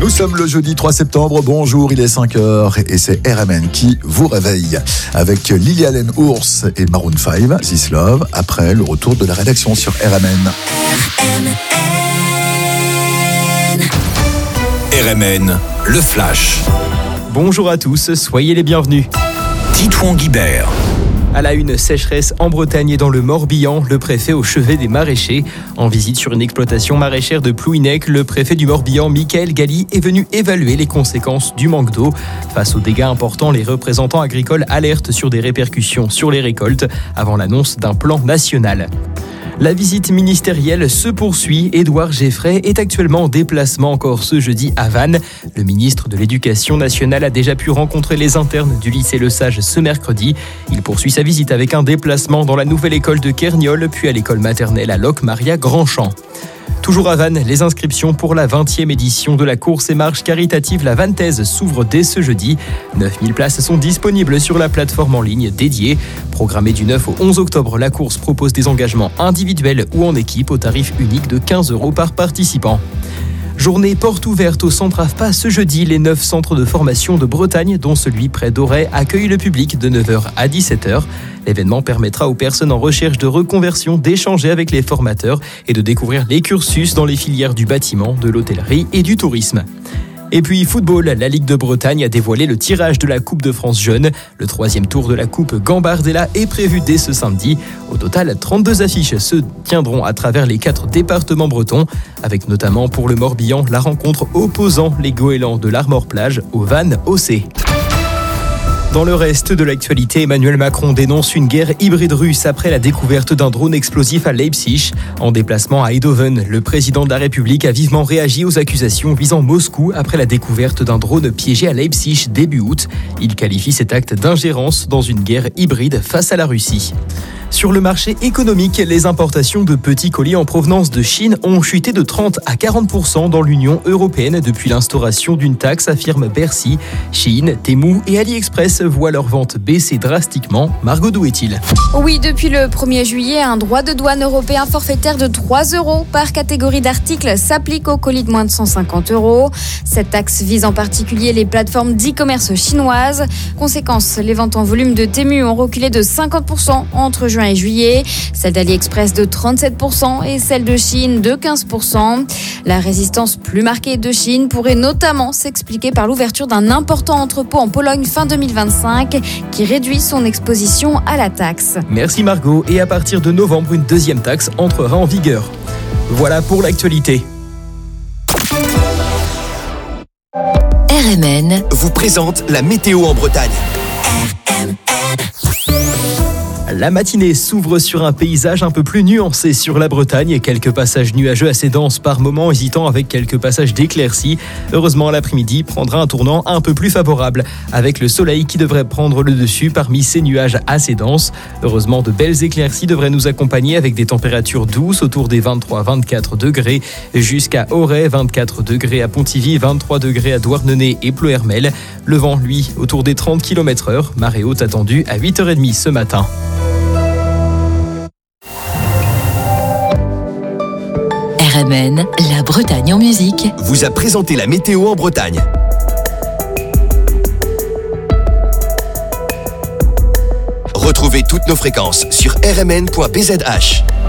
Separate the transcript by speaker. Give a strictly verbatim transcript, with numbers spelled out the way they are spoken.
Speaker 1: Nous sommes le jeudi trois septembre, bonjour, il est cinq heures et c'est R M N qui vous réveille avec Lily Allen Ours et Maroon cinq, This Love, après le retour de la rédaction sur R M N.
Speaker 2: R M N. R M N, le Flash.
Speaker 3: Bonjour à tous, soyez les bienvenus.
Speaker 2: Titouan Guibert.
Speaker 3: À la une, sécheresse en Bretagne et dans le Morbihan, le préfet au chevet des maraîchers. En visite sur une exploitation maraîchère de Plouhinec, le préfet du Morbihan, Michael Galli, est venu évaluer les conséquences du manque d'eau. Face aux dégâts importants, les représentants agricoles alertent sur des répercussions sur les récoltes avant l'annonce d'un plan national. La visite ministérielle se poursuit. Édouard Geffray est actuellement en déplacement encore ce jeudi à Vannes. Le ministre de l'Éducation nationale a déjà pu rencontrer les internes du lycée Le Sage ce mercredi. Il poursuit sa visite avec un déplacement dans la nouvelle école de Kerniol, puis à l'école maternelle à Locmaria Grandchamp. Toujours à Vannes, les inscriptions pour la vingtième édition de la course et marche caritative La Vantaise s'ouvrent dès ce jeudi. neuf mille places sont disponibles sur la plateforme en ligne dédiée. Programmée du neuf au onze octobre, la course propose des engagements individuels ou en équipe au tarif unique de quinze euros par participant. Journée porte ouverte au centre A F P A ce jeudi. Les neuf centres de formation de Bretagne, dont celui près d'Auray, accueillent le public de neuf heures à dix-sept heures. L'événement permettra aux personnes en recherche de reconversion d'échanger avec les formateurs et de découvrir les cursus dans les filières du bâtiment, de l'hôtellerie et du tourisme. Et puis football, la Ligue de Bretagne a dévoilé le tirage de la Coupe de France Jeune. Le troisième tour de la Coupe Gambardella est prévu dès ce samedi. Au total, trente-deux affiches se tiendront à travers les quatre départements bretons, avec notamment pour le Morbihan la rencontre opposant les goélands de l'Armor-Plage au Vannes O C. Dans le reste de l'actualité, Emmanuel Macron dénonce une guerre hybride russe après la découverte d'un drone explosif à Leipzig. En déplacement à Eindhoven, le président de la République a vivement réagi aux accusations visant Moscou après la découverte d'un drone piégé à Leipzig début août. Il qualifie cet acte d'ingérence dans une guerre hybride face à la Russie. Sur le marché économique, les importations de petits colis en provenance de Chine ont chuté de trente à quarante pour cent dans l'Union européenne depuis l'instauration d'une taxe, affirme Bercy. Chine, Temu et AliExpress voient leurs ventes baisser drastiquement. Margot, d'où est-il ?
Speaker 4: Oui, depuis le premier juillet, un droit de douane européen forfaitaire de trois euros par catégorie d'articles s'applique aux colis de moins de cent cinquante euros. Cette taxe vise en particulier les plateformes d'e-commerce chinoises. Conséquence, les ventes en volume de Temu ont reculé de cinquante pour cent entre juin et juillet, celle d'AliExpress de trente-sept pour cent et celle de Chine de quinze pour cent. La résistance plus marquée de Chine pourrait notamment s'expliquer par l'ouverture d'un important entrepôt en Pologne fin deux mille vingt-cinq qui réduit son exposition à la taxe.
Speaker 3: Merci Margot, et à partir de novembre, une deuxième taxe entrera en vigueur. Voilà pour l'actualité.
Speaker 2: R M N vous présente la météo en Bretagne. R M N.
Speaker 3: La matinée s'ouvre sur un paysage un peu plus nuancé sur la Bretagne. Quelques passages nuageux assez denses par moments, hésitant avec quelques passages d'éclaircies. Heureusement, l'après-midi prendra un tournant un peu plus favorable, avec le soleil qui devrait prendre le dessus parmi ces nuages assez denses. Heureusement, de belles éclaircies devraient nous accompagner avec des températures douces autour des vingt-trois à vingt-quatre degrés, jusqu'à Auray, vingt-quatre degrés à Pontivy, vingt-trois degrés à Douarnenez et Pleuhermel. Le vent, lui, autour des trente kilomètres heure. Marée haute attendue à huit heures trente ce matin.
Speaker 2: R M N, la Bretagne en musique, vous a présenté la météo en Bretagne. Retrouvez toutes nos fréquences sur r m n point b z h.